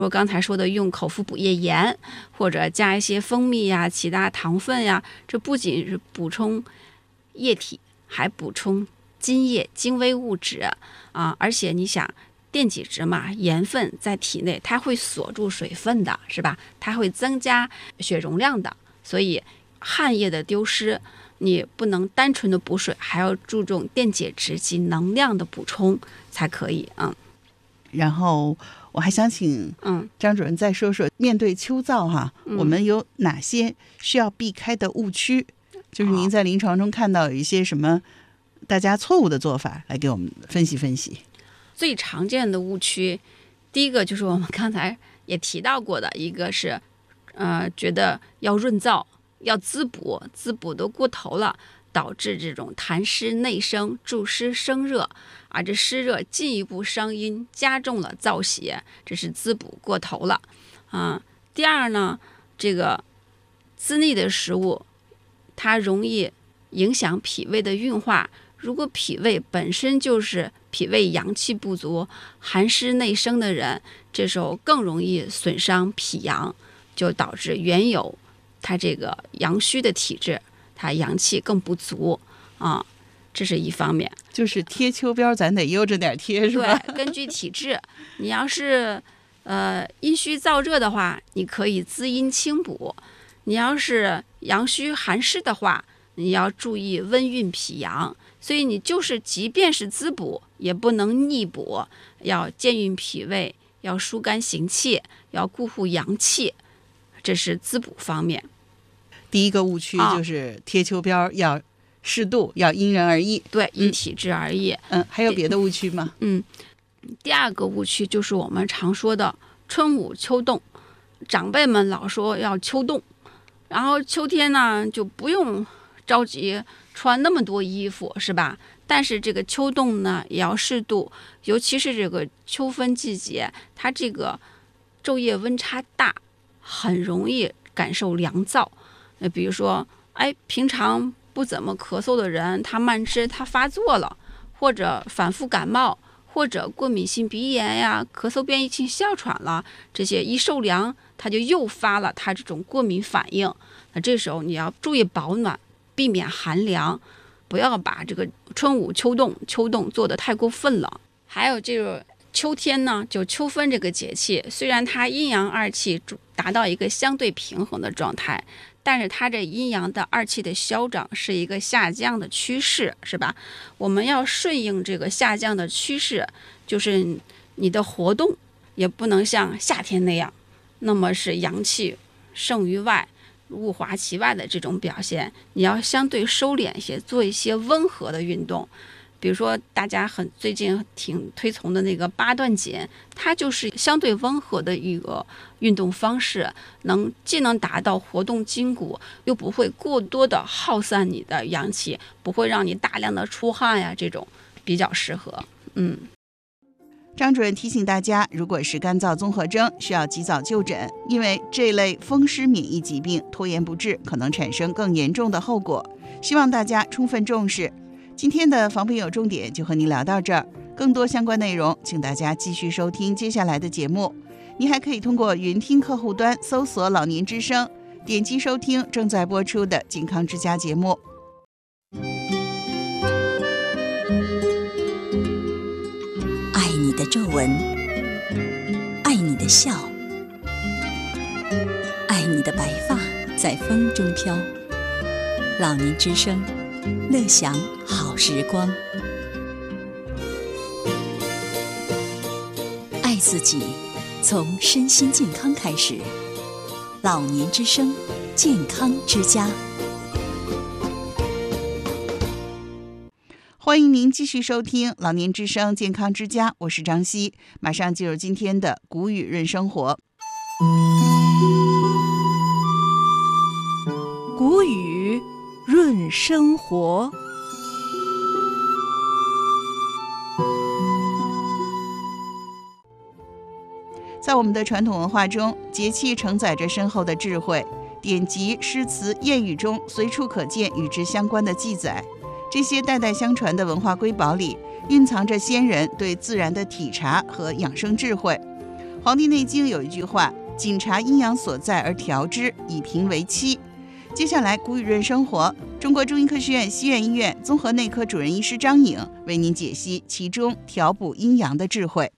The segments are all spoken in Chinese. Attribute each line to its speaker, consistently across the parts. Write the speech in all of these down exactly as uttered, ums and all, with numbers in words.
Speaker 1: 我刚才说的用口服补液盐，或者加一些蜂蜜呀、其他糖分呀，这不仅是补充液体，还补充津液、精微物质啊。而且你想，电解质嘛，盐分在体内它会锁住水分的，是吧？它会增加血容量的，所以汗液的丢失，你不能单纯的补水，还要注重电解质及能量的补充才可以啊。
Speaker 2: 然后我还想请
Speaker 1: 嗯
Speaker 2: 张主任再说说，面对秋燥哈、
Speaker 1: 嗯，
Speaker 2: 我们有哪些需要避开的误区？就是您在临床中看到有一些什么大家错误的做法，来给我们分析分析。
Speaker 1: 最常见的误区，第一个就是我们刚才也提到过的，一个是呃觉得要润燥、要滋补，滋补都过头了，导致这种痰湿内生、助湿生热，而这湿热进一步伤阴，加重了燥邪，这是滋补过头了啊。第二呢，这个滋腻的食物，它容易影响脾胃的运化。如果脾胃本身就是脾胃阳气不足、寒湿内生的人，这时候更容易损伤脾阳，就导致原有他这个阳虚的体质，他阳气更不足啊，这是一方面。
Speaker 2: 就是贴秋膘，咱得悠着点贴，是吧？
Speaker 1: 对，根据体质，你要是呃阴虚燥热的话，你可以滋阴清补；你要是阳虚寒湿的话，你要注意温运脾阳。所以你就是即便是滋补，也不能逆补，要健运脾胃，要疏肝行气，要固护阳气，这是滋补方面。
Speaker 2: 第一个误区就是贴秋膘要适度，要因人而异。
Speaker 1: 对，因体质而异。
Speaker 2: 嗯，还有别的误区吗？
Speaker 1: 嗯，第二个误区就是我们常说的春捂秋冻，长辈们老说要秋冻，然后秋天呢就不用着急穿那么多衣服，是吧？但是这个秋冻呢也要适度，尤其是这个秋分季节，它这个昼夜温差大，很容易感受凉燥。那比如说，哎，平常不怎么咳嗽的人，他慢支他发作了，或者反复感冒，或者过敏性鼻炎呀、咳嗽变异性哮喘了，这些一受凉，他就诱发了他这种过敏反应。那这时候你要注意保暖，避免寒凉，不要把这个春捂秋冻秋冻做得太过分了。还有这个秋天呢，就秋分这个节气，虽然它阴阳二气达到一个相对平衡的状态，但是它这阴阳的二气的消长是一个下降的趋势，是吧？我们要顺应这个下降的趋势，就是你的活动也不能像夏天那样，那么是阳气盛于外，物华其外的这种表现，你要相对收敛一些，做一些温和的运动。比如说大家很最近挺推崇的那个八段锦，它就是相对温和的一个运动方式，能既能达到活动筋骨，又不会过多的耗散你的阳气，不会让你大量的出汗呀，这种比较适合。嗯。
Speaker 2: 张主任提醒大家，如果是干燥综合征，需要及早就诊，因为这类风湿免疫疾病拖延不治，可能产生更严重的后果。希望大家充分重视。今天的防病有重点就和您聊到这儿，更多相关内容，请大家继续收听接下来的节目。您还可以通过云听客户端搜索老年之声，点击收听正在播出的健康之家节目。
Speaker 3: 爱你的皱纹，爱你的笑，爱你的白发在风中飘。老年之声，乐享好时光。爱自己，从身心健康开始。老年之声，健康之家。
Speaker 2: 欢迎您继续收听老年之声健康之家，我是张希，马上进入今天的古语润生活。
Speaker 4: 古语润生活。
Speaker 2: 在我们的传统文化中，节气承载着深厚的智慧，典籍、诗词、谚语中随处可见与之相关的记载。这些代代相传的文化瑰宝里，蕴藏着先人对自然的体察和养生智慧。 黄帝内经有一句话，谨察阴阳所在而调之，以平为期。接下来古语润生活，中国中医科学院西苑医院综合内科主任医师张颖为您解析其中调补阴阳的智慧。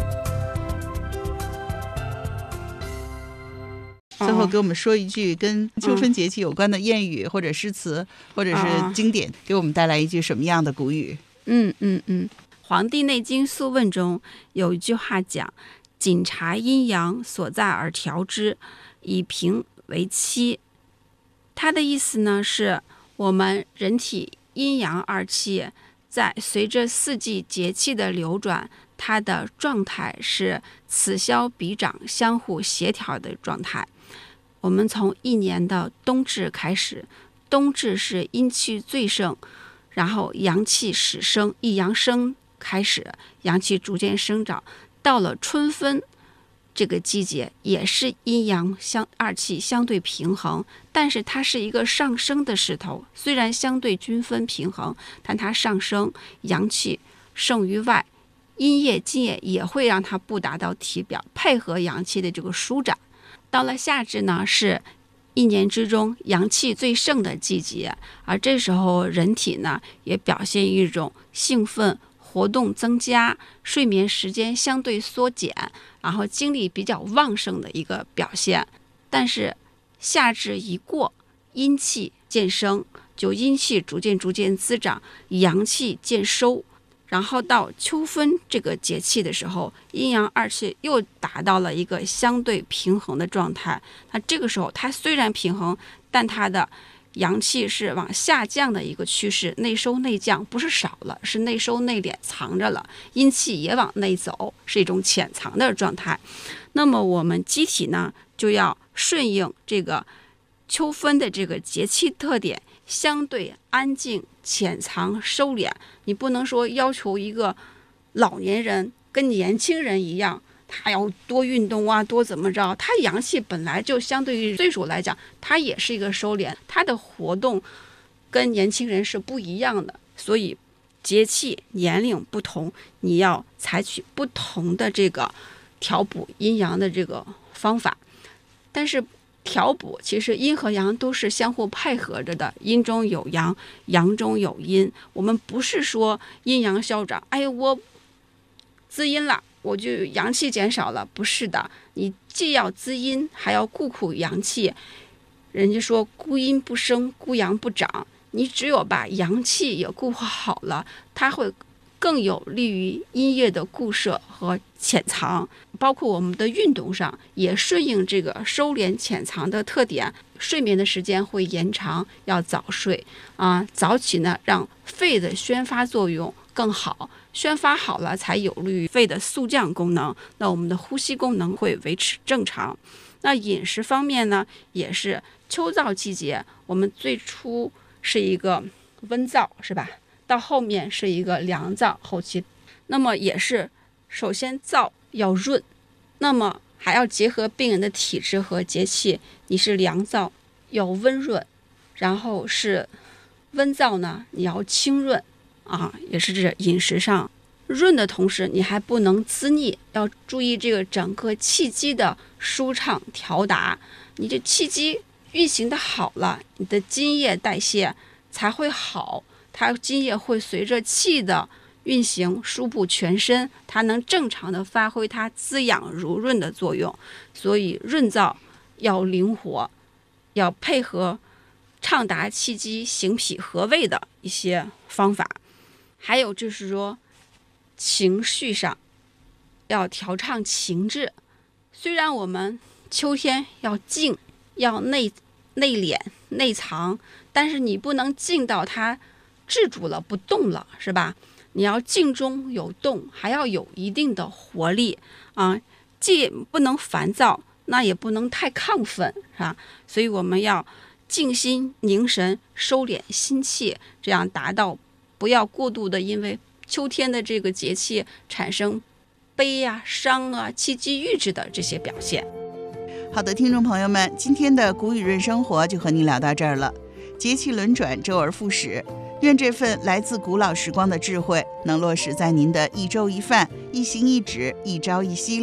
Speaker 2: 最后给我们说一句跟秋分节气有关的谚语、嗯、或者诗词或者是经典、啊、给我们带来一句什么样的古语？
Speaker 1: 嗯嗯嗯，《黄帝内经素问》中有一句话讲，谨察阴阳所在而调之，以平为期。它的意思呢，是我们人体阴阳二气在随着四季节气的流转，它的状态是此消彼长、相互协调的状态。我们从一年的冬至开始，冬至是阴气最盛，然后阳气始生，一阳生开始，阳气逐渐生长，到了春分这个季节，也是阴阳相二气相对平衡，但是它是一个上升的势头，虽然相对均分平衡，但它上升，阳气盛于外，阴液津液也会让它不达到体表，配合阳气的这个舒展。到了夏至呢，是一年之中阳气最盛的季节，而这时候人体呢也表现一种兴奋、活动增加、睡眠时间相对缩减，然后精力比较旺盛的一个表现。但是夏至一过，阴气渐生，就阴气逐渐逐渐滋长，阳气渐收，然后到秋分这个节气的时候，阴阳二气又达到了一个相对平衡的状态。那这个时候它虽然平衡，但它的阳气是往下降的一个趋势，内收内降，不是少了，是内收内敛藏着了，阴气也往内走，是一种潜藏的状态。那么我们机体呢，就要顺应这个秋分的这个节气特点，相对安静、潜藏、收敛。你不能说要求一个老年人跟年轻人一样，他要多运动啊，多怎么着，他阳气本来就相对于岁数来讲，他也是一个收敛，他的活动跟年轻人是不一样的。所以节气年龄不同，你要采取不同的这个调补阴阳的这个方法。但是调补其实阴和阳都是相互配合着的，阴中有阳，阳中有阴。我们不是说阴阳消长，哎我滋阴了我就阳气减少了，不是的，你既要滋阴还要固苦阳气。人家说孤阴不生，孤阳不长，你只有把阳气也固化好了，它会更有利于阴液的固摄和潜藏。包括我们的运动上也顺应这个收敛潜藏的特点，睡眠的时间会延长，要早睡啊，早起呢让肺的宣发作用更好，宣发好了才有利于肺的速降功能，那我们的呼吸功能会维持正常。那饮食方面呢，也是秋燥季节，我们最初是一个温燥是吧，到后面是一个凉燥，后期那么也是首先燥要润，那么还要结合病人的体质和节气，你是凉燥要温润，然后是温燥呢你要清润啊，也是这饮食上润的同时你还不能滋腻，要注意这个整个气机的舒畅调达。你这气机运行的好了，你的津液代谢才会好，它津液会随着气的运行输布全身，它能正常的发挥它滋养濡润的作用。所以润燥要灵活，要配合畅达气机、行脾和胃的一些方法。还有就是说情绪上要调畅情志，虽然我们秋天要静，要内内敛内藏，但是你不能静到它制住了不动了是吧，你要静中有动，还要有一定的活力啊，既不能烦躁，那也不能太亢奋是吧，所以我们要静心凝神，收敛心气，这样达到不要过度的因为秋天的这个节气产生悲啊、伤啊、气机郁滞的这些表现。
Speaker 2: 好的，听众朋友们，今天的古语润生活就和您聊到这儿了。节气轮转，周而复始，愿这份来自古老时光的智慧能落实在您的一粥一饭、一行一止、一朝一夕里。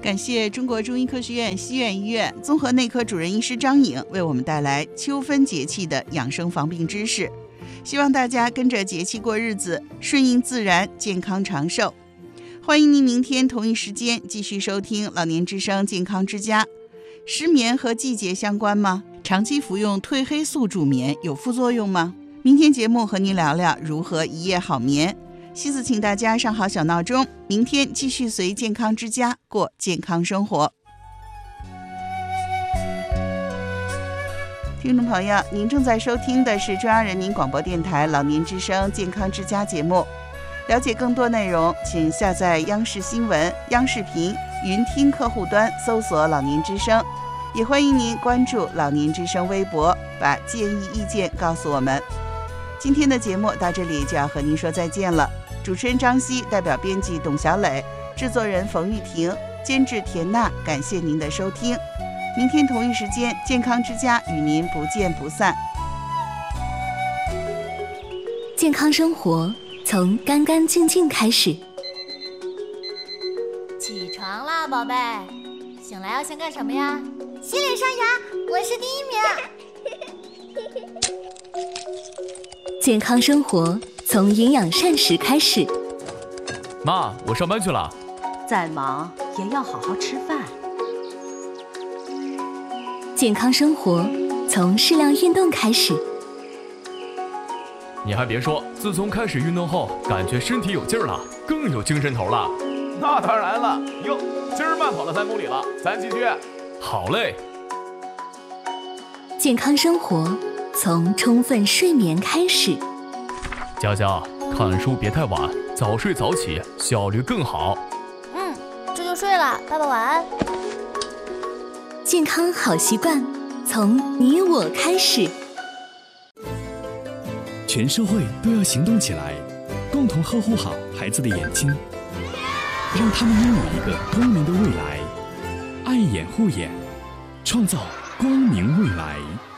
Speaker 2: 感谢中国中医科学院西苑医院综合内科主任医师张颖为我们带来秋分节气的养生防病知识。希望大家跟着节气过日子，顺应自然，健康长寿。欢迎您明天同一时间继续收听老年之声健康之家。失眠和季节相关吗？长期服用褪黑素助眠有副作用吗？明天节目和您聊聊如何一夜好眠。西子请大家上好小闹钟，明天继续随健康之家过健康生活。听众朋友，您正在收听的是中央人民广播电台老年之声健康之家节目。了解更多内容，请下载央视新闻、央视频云听客户端，搜索老年之声。也欢迎您关注老年之声微博，把建议意见告诉我们。今天的节目到这里就要和您说再见了。主持人张希代表编辑董小磊，制作人冯玉婷，监制田娜，感谢您的收听。明天同一时间，健康之家与您不见不散。
Speaker 3: 健康生活从干干净净开始。
Speaker 5: 起床啦，宝贝！醒来要先干什么呀？洗脸刷牙，我是第一名。
Speaker 3: 健康生活从营养膳食开始。
Speaker 6: 妈，我上班去了。
Speaker 7: 再忙也要好好吃饭。
Speaker 3: 健康生活从适量运动开始。
Speaker 6: 你还别说，自从开始运动后，感觉身体有劲儿了，更有精神头了。
Speaker 8: 那当然了，哟，今儿慢跑了三公里了，咱继续。
Speaker 6: 好嘞。
Speaker 3: 健康生活从充分睡眠开始。
Speaker 6: 佳佳，看书别太晚，早睡早起，效率更好。
Speaker 5: 嗯，这就睡了，爸爸晚安。
Speaker 3: 健康好习惯从你我开始。
Speaker 9: 全社会都要行动起来，共同呵护好孩子的眼睛，让他们拥有一个光明的未来。爱眼护眼，创造光明未来。